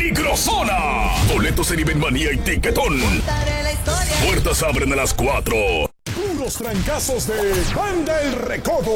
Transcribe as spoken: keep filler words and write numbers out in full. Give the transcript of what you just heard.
peligrosona. Boletos en Ibenmanía y Tiquetón. Puertas abren a las cuatro. Puros trancazos de Banda El Recodo.